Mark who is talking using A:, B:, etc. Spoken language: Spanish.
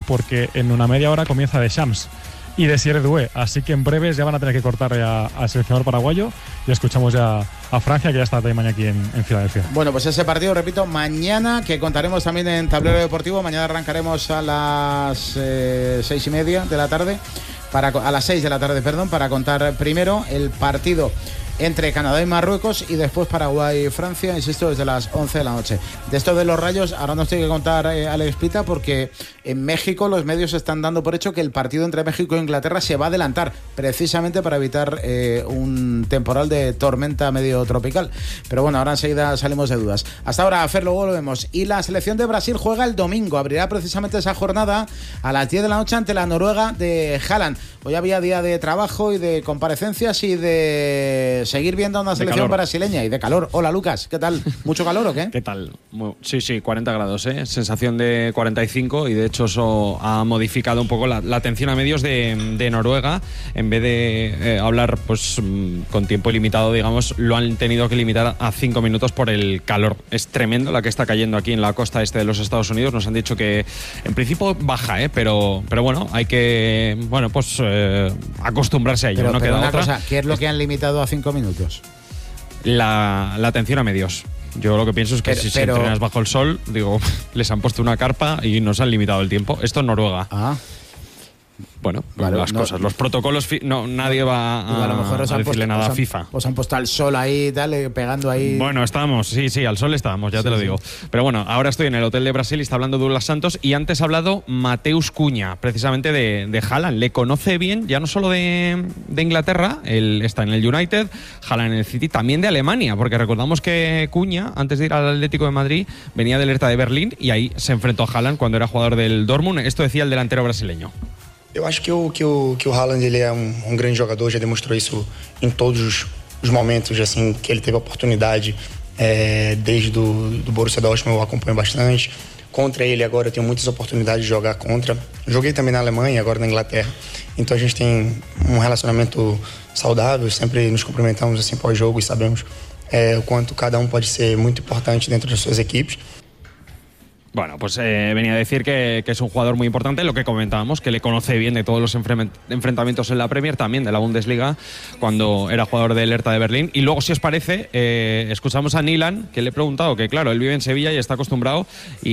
A: porque en una media hora comienza Deschamps y Desiré Doué, así que en breves ya van a tener que cortarle al seleccionador paraguayo y escuchamos ya a Francia, que ya está de mañana aquí en Filadelfia.
B: Bueno, pues ese partido, repito, mañana, que contaremos también en Tablero Deportivo. Mañana arrancaremos a las 6:30 de la tarde, a las 6 de la tarde, perdón, para contar primero el partido entre Canadá y Marruecos y después Paraguay y Francia, insisto, desde las 11 de la noche. De esto de los rayos, ahora nos tiene que contar Alex Pita, porque en México los medios están dando por hecho que el partido entre México e Inglaterra se va a adelantar, precisamente para evitar un temporal de tormenta medio tropical. Pero bueno, ahora enseguida salimos de dudas. Hasta ahora, Fer, luego lo vemos. Y la selección de Brasil juega el domingo, abrirá precisamente esa jornada a las 10 de la noche ante la Noruega de Haaland. Hoy había día de trabajo y de comparecencias y de seguir viendo a una selección brasileña y de calor. Hola, Lucas, ¿qué tal? ¿Mucho calor o qué?
C: ¿Qué tal? Sí, 40 grados, sensación de 45, y de hecho eso ha modificado un poco la atención a medios de Noruega. En vez de hablar pues con tiempo limitado, digamos, lo han tenido que limitar a 5 minutos por el calor. Es tremendo la que está cayendo aquí en la costa este de los Estados Unidos. Nos han dicho que en principio baja, pero bueno, hay que acostumbrarse a ello.
B: Pero,
C: no queda otra.
B: Cosa, ¿qué es lo que han limitado a 5 minutos?
C: La atención a medios. Yo lo que pienso es que si entrenas bajo el sol, digo, les han puesto una carpa y nos han limitado el tiempo. Esto es Noruega. Bueno, claro, las cosas, los protocolos, nadie va a lo mejor a decirle nada a FIFA.
B: Os han puesto al sol ahí, tal, pegando ahí.
C: Bueno, estábamos, sí, al sol estábamos, ya te lo digo. Pero bueno, ahora estoy en el hotel de Brasil y está hablando Douglas Santos, y antes ha hablado Mateus Cunha, precisamente de Haaland. Le conoce bien, ya no solo de Inglaterra, él está en el United, Haaland en el City, también de Alemania, porque recordamos que Cunha, antes de ir al Atlético de Madrid, venía del Hertha de Berlín y ahí se enfrentó a Haaland cuando era jugador del Dortmund. Esto decía el delantero brasileño.
D: Eu acho que o Haaland ele é grande jogador, já demonstrou isso em todos os momentos assim que ele teve a oportunidade, desde do Borussia Dortmund eu acompanho bastante. Contra ele agora eu tenho muitas oportunidades de jogar contra. Joguei também na Alemanha, agora na Inglaterra. Então a gente tem relacionamento saudável, sempre nos cumprimentamos assim pós-jogo e sabemos o quanto cada pode ser muito importante dentro das suas equipes.
C: Bueno, pues venía a decir que es un jugador muy importante, lo que comentábamos, que le conoce bien de todos los enfrentamientos en la Premier, también de la Bundesliga, cuando era jugador del Hertha de Berlín. Y luego, si os parece, escuchamos a Nilan, que le he preguntado que, claro, él vive en Sevilla y está acostumbrado, y